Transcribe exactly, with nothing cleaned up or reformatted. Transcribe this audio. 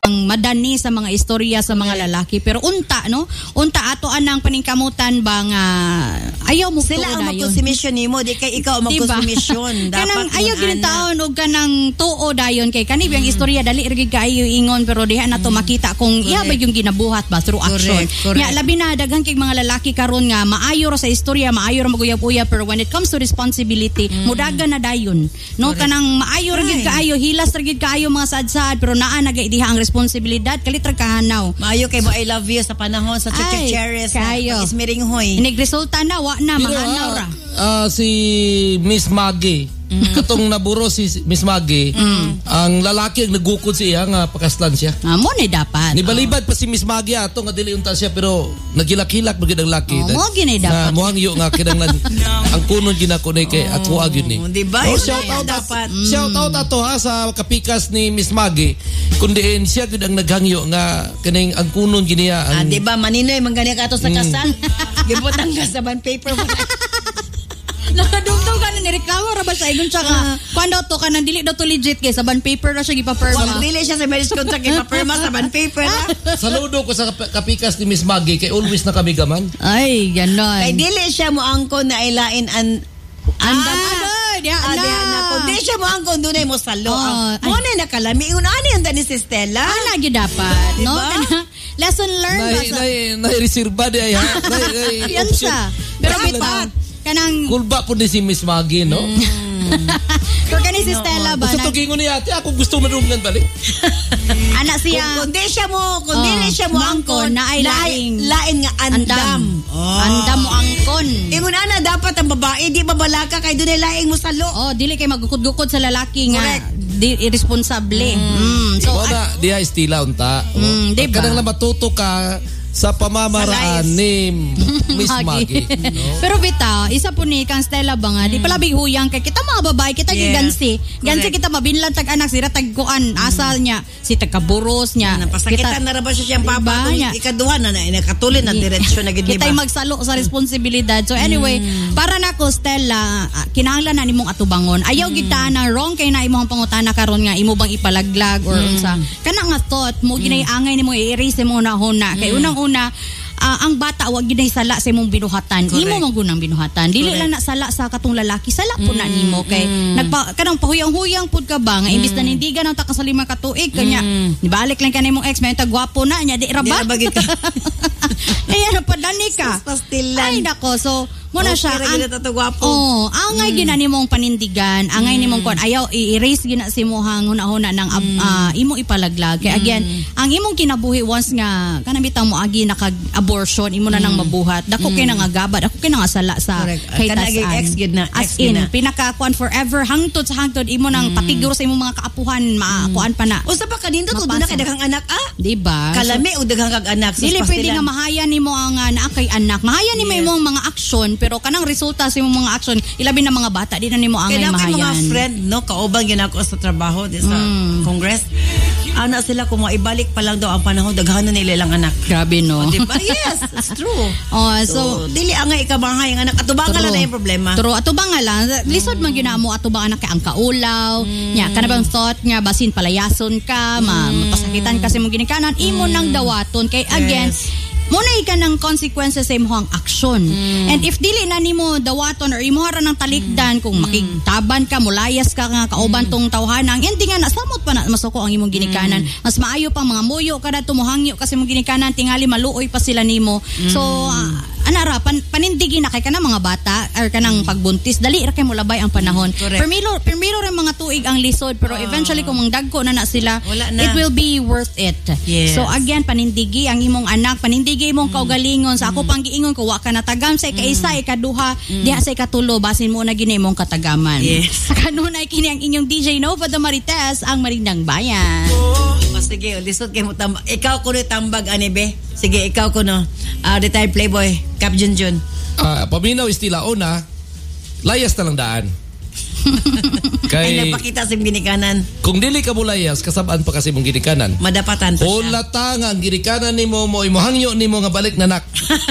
madani sa mga istorya sa mga lalaki, pero unta no unta ato anang paningkamutan ba nga ayaw mo sila ang magkonsumisyon nimo, di kay ikaw magkonsumisyon. Dapat kanang ayaw ginitaon og kanang tuo dayon kay kani biyang istorya dali ra gid kaayo ingon, pero diha na to makita kung iya ba yung ginabuhat ba through action. Nya labi na daghan kay mga lalaki karon nga maayo ra sa istorya, maayo ra maguyab-uyab, pero when it comes to responsibility mm. mudagan na dayon no. Correct. Kanang maayo ra gid kaayo, hilas ra gid kaayo mga sad-sad, pero naa na gid diha ang responsibilidad kalitra kahanaw. Maayo kay mo I love you sa panahon sa chuchucheres na ismiringhoy. Inigresulta na wa na mahanaw ra. Uh, si Miss Maggie mm. katong naburo si Miss Maggie mm. ang lalaki ang nagukod siya nga pakaslan siya. Ah, mo ni dapat. Nibalibad oh. pa si Miss Maggie ato nga dili unta siya, pero nagilak-hilak bagid ang laki. Oh, mo gini dapat. Mo ang iyo nga kinanglan ang kunon ginakunay kay oh. ako agyon ni. Di ba? Oh, shout out dapat. Mm. Shout out ato ha sa kapikas ni Miss Maggie. Kundi siya gid ang naghangyo nga kaning ang kunon giniya. Ang... Ah, di ba maninoy mangani ka ato sa kasal. Mm. Gibutang ka sa bond paper mo. Nakadugtog ka na nireklamo ra ba sa igon siya ka kuan daw to ka nang dili daw to legit kay sa bond paper na siya gipaperma. Wala dili siya sa marriage contract gipaperma sa bond paper na. Saludo ko sa kapikas ni Miss Maggie kay always na kami gaman. Ay ganon. Kay dili siya mo angkon na ilain an andam ah, dia ah, na. na kung di siya mo angkon dunay mo salo. Oh, mo na nakalami un ani anda ni si Stella. Ana gyud dapat no. Lesson learned ba sa na reserva di ay ha. Yan siya. Pero bitaw kanang kulba po din si Miss Maggie no. Mm. Pero kani si Stella ba? Gusto tugingon niya ate ako gusto madungan balik. Ana siya. Kung di siya mo, kung di oh, siya mo angkon na ay laing lain nga andam. Andam, oh. andam mo angkon. Ingon ana dapat ang babae di babalaka kay dunay laing mo salo. Oh, dili kay magukod-gukod sa lalaki nga. Correct. Di irresponsible. Mm. Mm. So ana diha estila unta. Mm, oh. Kadang lang matuto ka sa pamamaraan ni Miss Maggie. No? Pero bitaw, isa po ni kang Stella ba nga, mm. di pala bihuyang kay kita mga babae, kita yeah. gigansi. Gansi kita mabinlan tag anak, sira tagkuan, mm. asal niya, si tagkaburos niya. Napasakitan na ra ba siya siyang papa kung ikaduha na na, nakatulin na diretsyon na gid kita magsalo sa responsibilidad. So anyway, mm. para nako Stella, kinahanglan na nimong atubangon. Ayaw mm. kita na wrong kay na imong pangutana karon nga imo bang ipalaglag or mm. unsa. Kana nga thought mo ginay-angay nimo i-erase mo na hona kay unang una uh, ang bata wag gyud sala sa imong binuhatan. Correct. Imo man gunang binuhatan. Dili lang na sala sa katong lalaki, sala po mm. na nimo kay mm. nagpa kanang pahuyang-huyang pud ka ba nga mm. imbis na nindigan ang taka sa lima ka tuig kanya mm. nibalik lang kanimong ex may tagwapo na nya di ra ba? Di ra ka. Kaya napadani ka. Ay nako, so muna okay, siya ang oh angay mm. ginani mong panindigan angay mm. nimong kon ayaw i-erase gina si mo hang huna-huna ng mm. uh, imo ipalaglag kay mm. again ang imong kinabuhi once nga kanang bitang mo agi nakag-abortion imo na mm. nang mabuhat dako mm. kay nangagabad ako kay nangasala sa kay tasan ex gid na as in pinakakuan forever hangtod sa hangtod imo nang mm. patiguro sa imong mga kaapuhan maakuan pa na usa pa kanindot og na kay daghang anak ah di ba kalami og daghang kag anak dili pwede nga mahayan nimo ang uh, naa kay anak mahayan nimo yes. imong mga aksyon pero kanang resulta sa imong mga action ilabi na mga bata di na nimo angay mahayan. Kaya mga friend no kauban gyud ako sa trabaho di sa mm. Congress. Ana sila kung maibalik pa lang daw ang panahon daghan na nila lang anak. Grabe no. Oh, diba? Yes, it's true. Oh, so, so dili angay ikabahay ang anak atubangan lang na yung problema. True, atubangan lang. Lisod man gyud mo atubangan kay ang kaulaw. Mm. Nya kana bang thought nga basin palayason ka, mm. mapasakitan kasi mo ginikanan imo mm. nang dawaton kay again yes. muna ka ng consequences sa imong action. Mm. And if dili na nimo dawaton or imo ra nang talikdan mm. kung makigtaban ka, mulayas ka nga kauban mm. tong tawhanang, hindi nga nasamot pa na masuko ang imong ginikanan. Mm. Mas maayo pang mga muyo kada tumuhangyo kasi imong ginikanan tingali maluoy pa sila nimo. Mm. So uh, anara pan, panindigi na kay kana mga bata or kanang pagbuntis dali ra kay mulabay ang panahon. Mm. Permilo permilo ra mga tuig ang lisod pero oh. eventually kung mangdagko na na sila na. It will be worth it. Yes. So again panindigi ang imong anak, panindigi imong mm. kaugalingon sa ako mm. pang giingon ko wa ka natagam sa ikaisa mm. ikaduha mm. diha sa ikatulo basin mo na gini imong katagaman. Yes. Kanunay kini ang inyong D J Nova the Marites ang Marindang Bayan. Oh, sige lisod kay mo tambag ikaw kuno tambag ani be. Sige ikaw kuno uh, retired playboy Cap Junjun. Ah, uh, paminaw istila una layas na lang daan. Kay nagpakita sa ginikanan. Kung dili ka mulayas kasabaan pa kasi mong ginikanan. Madapatan pa siya. Ulata nga ang ginikanan nimo mo imo hangyo nimo nga balik nanak.